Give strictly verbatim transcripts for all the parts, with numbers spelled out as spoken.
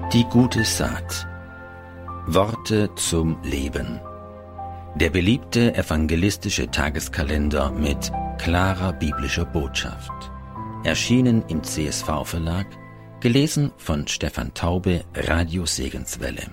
Die gute Saat. Worte zum Leben. Der beliebte evangelistische Tageskalender mit klarer biblischer Botschaft. Erschienen im C S V-Verlag, gelesen von Stefan Taube, Radio Segenswelle.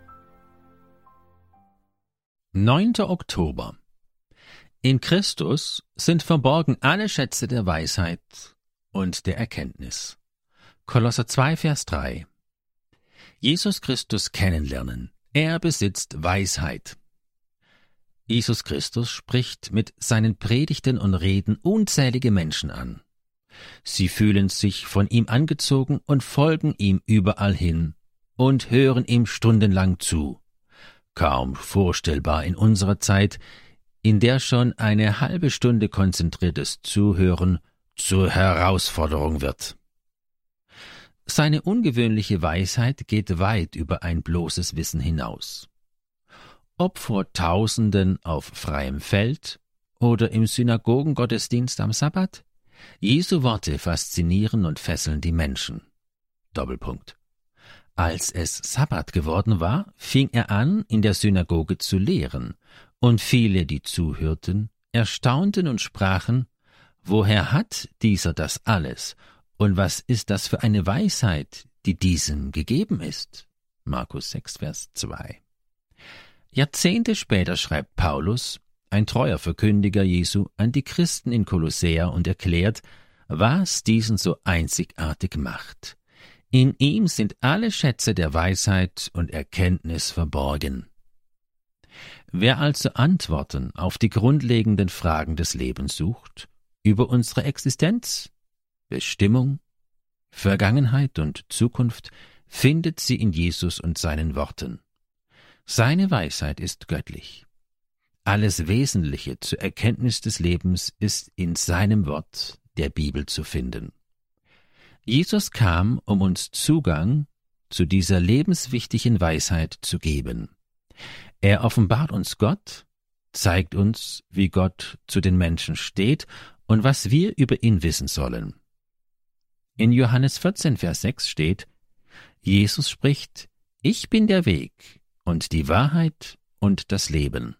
neunter Oktober. In Christus sind verborgen alle Schätze der Weisheit und der Erkenntnis. Kolosser zwei, Vers drei. Jesus Christus kennenlernen. Er besitzt Weisheit. Jesus Christus spricht mit seinen Predigten und Reden unzählige Menschen an. Sie fühlen sich von ihm angezogen und folgen ihm überall hin und hören ihm stundenlang zu. Kaum vorstellbar in unserer Zeit, in der schon eine halbe Stunde konzentriertes Zuhören zur Herausforderung wird. Seine ungewöhnliche Weisheit geht weit über ein bloßes Wissen hinaus. Ob vor Tausenden auf freiem Feld oder im Synagogengottesdienst am Sabbat, Jesu Worte faszinieren und fesseln die Menschen. Doppelpunkt. Als es Sabbat geworden war, fing er an, in der Synagoge zu lehren, und viele, die zuhörten, erstaunten und sprachen: Woher hat dieser das alles? Und was ist das für eine Weisheit, die diesem gegeben ist? Markus sechs, Vers zwei. Jahrzehnte später schreibt Paulus, ein treuer Verkündiger Jesu, an die Christen in Kolossea und erklärt, was diesen so einzigartig macht. In ihm sind alle Schätze der Weisheit und Erkenntnis verborgen. Wer also Antworten auf die grundlegenden Fragen des Lebens sucht, über unsere Existenz, Bestimmung, Vergangenheit und Zukunft, findet sie in Jesus und seinen Worten. Seine Weisheit ist göttlich. Alles Wesentliche zur Erkenntnis des Lebens ist in seinem Wort, der Bibel, zu finden. Jesus kam, um uns Zugang zu dieser lebenswichtigen Weisheit zu geben. Er offenbart uns Gott, zeigt uns, wie Gott zu den Menschen steht und was wir über ihn wissen sollen. In Johannes vierzehn, Vers sechs steht: Jesus spricht: Ich bin der Weg und die Wahrheit und das Leben.